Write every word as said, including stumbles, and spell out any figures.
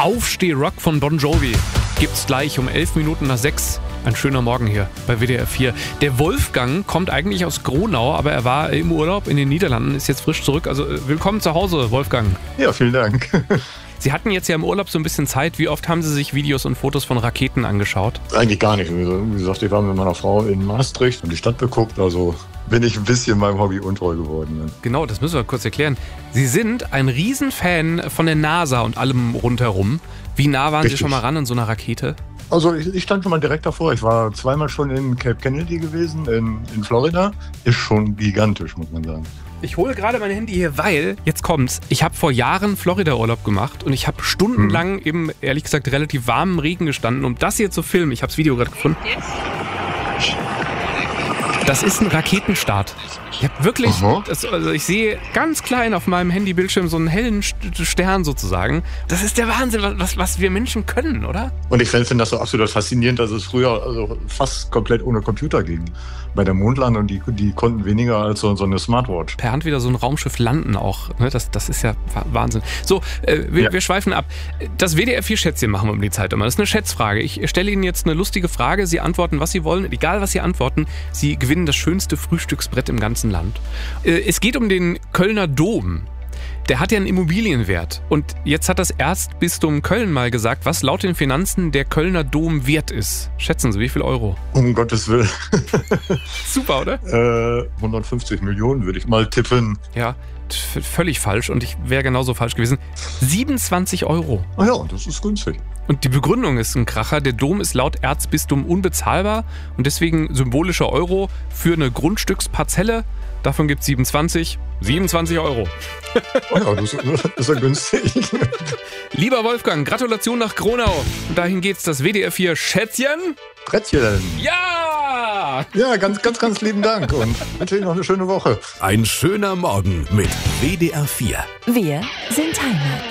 Aufsteh-Rock von Bon Jovi gibt's gleich um elf Minuten nach sechs. Ein schöner Morgen hier bei W D R vier. Der Wolfgang kommt eigentlich aus Gronau, aber er war im Urlaub in den Niederlanden, ist jetzt frisch zurück. Also willkommen zu Hause, Wolfgang. Ja, vielen Dank. Sie hatten jetzt ja im Urlaub so ein bisschen Zeit. Wie oft haben Sie sich Videos und Fotos von Raketen angeschaut? Eigentlich gar nicht. Wie gesagt, ich war mit meiner Frau in Maastricht und die Stadt beguckt. Also bin ich ein bisschen meinem Hobby untreu geworden. Ne? Genau, das müssen wir kurz erklären. Sie sind ein Riesenfan von der NASA und allem rundherum. Wie nah waren Richtig. Sie schon mal ran an so einer Rakete? Also ich, ich stand schon mal direkt davor. Ich war zweimal schon in Cape Kennedy gewesen, in, in Florida. Ist schon gigantisch, muss man sagen. Ich hole gerade mein Handy hier, weil, jetzt kommt's, ich habe vor Jahren Florida-Urlaub gemacht und ich habe stundenlang im, ehrlich gesagt, relativ warmen Regen gestanden, um das hier zu filmen. Ich habe das Video gerade gefunden. Das ist ein Raketenstart. Ich habe wirklich, das, also ich sehe ganz klein auf meinem Handybildschirm so einen hellen Stern sozusagen. Das ist der Wahnsinn, was, was wir Menschen können, oder? Und ich finde das so absolut faszinierend, dass es früher also fast komplett ohne Computer ging. Bei der Mondlandung, die, die konnten weniger als so, so eine Smartwatch. Per Hand wieder so ein Raumschiff landen auch. Ne? Das, das ist ja Wahnsinn. So, äh, wir, ja. wir schweifen ab. Das W D R vier Schätzchen machen wir um die Zeit immer. Das ist eine Schätzfrage. Ich stelle Ihnen jetzt eine lustige Frage. Sie antworten, was Sie wollen. Egal, was Sie antworten, Sie gewinnen das schönste Frühstücksbrett im ganzen Land. Äh, es geht um den Kölner Dom. Der hat ja einen Immobilienwert. Und jetzt hat das Erzbistum Köln mal gesagt, was laut den Finanzen der Kölner Dom wert ist. Schätzen Sie, wie viel Euro? Um Gottes Willen. Super, oder? Äh, hundertfünfzig Millionen würde ich mal tippen. Ja, t- völlig falsch. Und ich wäre genauso falsch gewesen. siebenundzwanzig Euro. Ah ja, das ist günstig. Und die Begründung ist ein Kracher. Der Dom ist laut Erzbistum unbezahlbar und deswegen symbolischer Euro für eine Grundstücksparzelle. Davon gibt es siebenundzwanzig. siebenundzwanzig Euro. Oh ja, das, das ist ja günstig. Lieber Wolfgang, Gratulation nach Gronau. Und dahin geht's, das W D R vier Schätzchen. Brettchen. Ja! Ja, ganz, ganz, ganz lieben Dank und wünsche Ihnen noch eine schöne Woche. Ein schöner Morgen mit W D R vier. Wir sind Heimat.